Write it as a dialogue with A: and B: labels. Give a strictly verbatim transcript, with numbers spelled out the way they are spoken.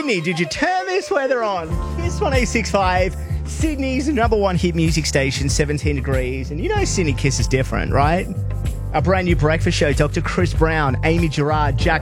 A: Sydney, did you turn this weather on? Kiss one eight six five, Sydney's number one hit music station, seventeen degrees. And you know Sydney Kiss is different, right? Our brand new breakfast show, Doctor Chris Brown, Amy Gerard, Jack